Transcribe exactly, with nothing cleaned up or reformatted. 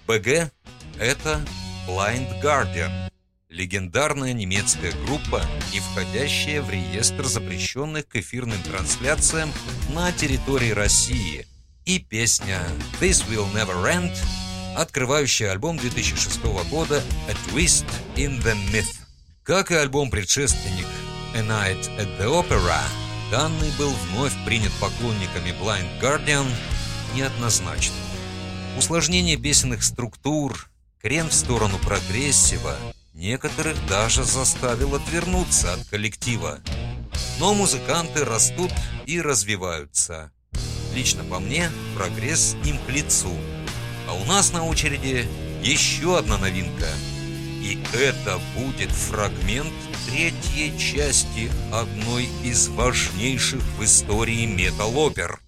БГ — это Blind Guardian, легендарная немецкая группа, не входящая в реестр запрещенных к эфирным трансляциям на территории России, и песня «This Will Never End», открывающая альбом две тысячи шестого года «A Twist in the Myth». Как и альбом-предшественник «A Night at the Opera», данный был вновь принят поклонниками Blind Guardian неоднозначно. Усложнение песенных структур, крен в сторону прогрессива некоторых даже заставил отвернуться от коллектива. Но музыканты растут и развиваются. Лично по мне, прогресс им к лицу. А у нас на очереди еще одна новинка. И это будет фрагмент третьей части одной из важнейших в истории метал-опер.